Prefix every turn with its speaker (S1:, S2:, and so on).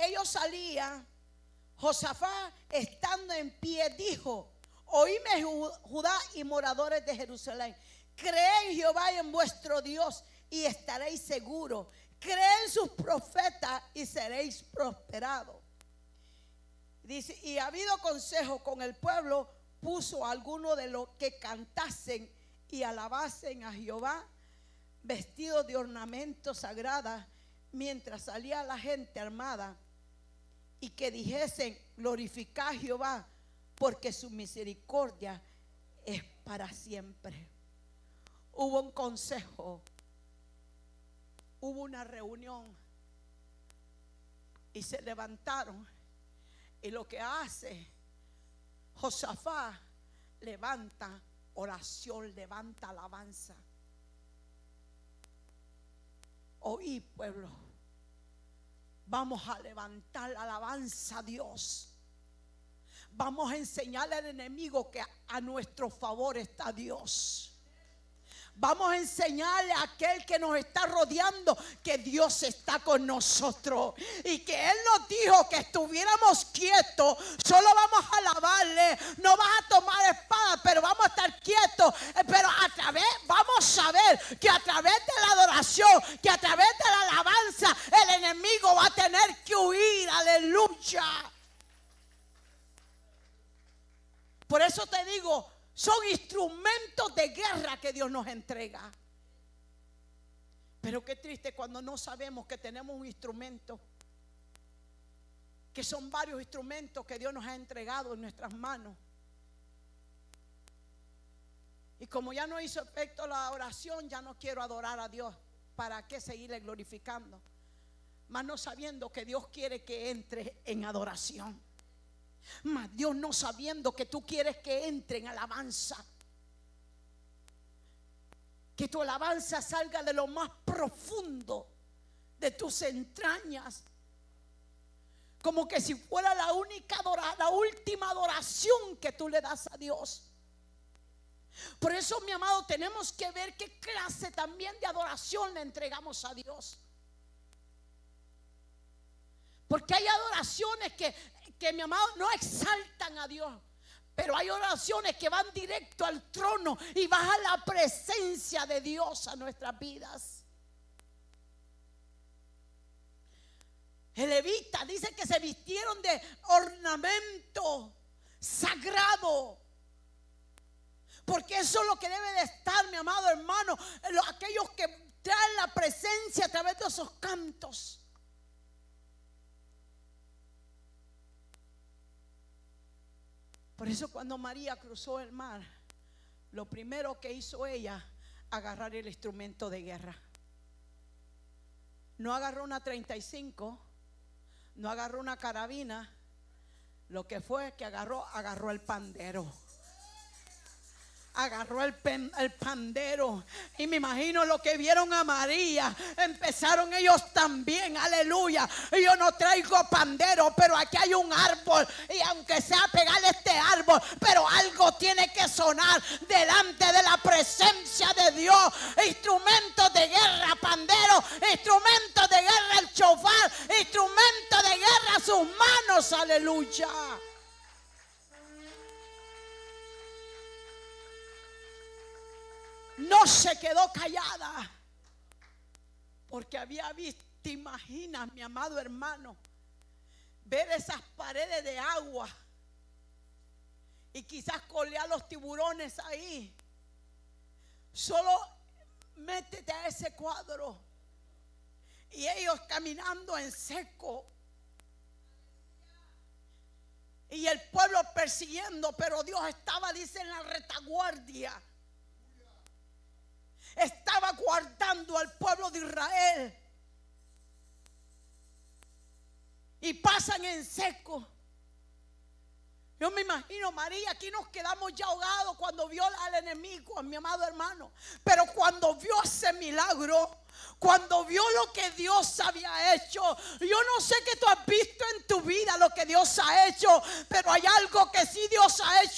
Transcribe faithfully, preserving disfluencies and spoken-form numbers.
S1: ellos salían, Josafat, estando en pie, dijo: oíme, Judá y moradores de Jerusalén, creed en Jehová y en vuestro Dios y estaréis seguros. Creed en sus profetas y seréis prosperados. Dice: y ha habido consejo con el pueblo, puso a algunos de los que cantasen y alabasen a Jehová, vestidos de ornamentos sagrados, mientras salía la gente armada, y que dijesen: glorificad a Jehová, porque su misericordia es para siempre. Hubo un consejo, hubo una reunión, y se levantaron. Y lo que hace Josafat, levanta oración, levanta alabanza. Oí, pueblo, vamos a levantar la alabanza a Dios. Vamos a enseñarle al enemigo que a nuestro favor está Dios. Vamos a enseñarle a aquel que nos está rodeando que Dios está con nosotros y que Él nos dijo que estuviéramos quietos. Solo vamos a alabarle, no vas a tomar espada, pero vamos a estar quietos. Pero a través, vamos a ver que a través de la adoración, que a través de la alabanza, el enemigo va a tener que huir. Aleluya. Por eso te digo, son instrumentos de guerra que Dios nos entrega. Pero qué triste cuando no sabemos que tenemos un instrumento, que son varios instrumentos que Dios nos ha entregado en nuestras manos. Y como ya no hizo efecto la oración, ya no quiero adorar a Dios. ¿Para qué seguirle glorificando? Mas no sabiendo que Dios quiere que entre en adoración. Mas Dios no sabiendo que tú quieres que entre en alabanza, que tu alabanza salga de lo más profundo de tus entrañas, como que si fuera la única adoración, la última adoración que tú le das a Dios. Por eso, mi amado, tenemos que ver qué clase también de adoración le entregamos a Dios. Porque hay adoraciones que, que mi amado, no exaltan a Dios, pero hay oraciones que van directo al trono y baja la presencia de Dios a nuestras vidas. El levita dice que se vistieron de ornamento sagrado, porque eso es lo que debe de estar, mi amado hermano, aquellos que traen la presencia a través de esos cantos. Por eso cuando María cruzó el mar, lo primero que hizo ella, agarrar el instrumento de guerra. No agarró una treinta y cinco, no agarró una carabina. Lo que fue que agarró, agarró el pandero. Agarró el, pen, el pandero. Y me imagino lo que vieron a María. Empezaron ellos también, aleluya. Yo no traigo pandero, pero aquí hay un árbol, y aunque sea pegarle este árbol, pero algo tiene que sonar delante de la presencia de Dios. Instrumentos de guerra, pandero. Instrumentos de guerra, el chofar. Instrumentos de guerra, sus manos, aleluya. No se quedó callada, porque había visto, te imaginas, mi amado hermano, ver esas paredes de agua y quizás colear los tiburones ahí. Solo métete a ese cuadro y ellos caminando en seco y el pueblo persiguiendo, pero Dios estaba, dice, en la retaguardia. Estaba guardando al pueblo de Israel. Y pasan en seco. Yo me imagino, María, aquí nos quedamos ya ahogados cuando vio al enemigo, a mi amado hermano. Pero cuando vio ese milagro, cuando vio lo que Dios había hecho, yo no sé qué tú has visto en tu vida, lo que Dios ha hecho, pero hay algo que sí Dios ha hecho